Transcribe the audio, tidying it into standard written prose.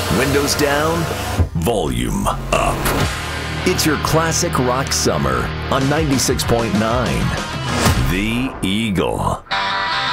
Windows down, volume up. It's your classic rock summer on 96.9 The Eagle.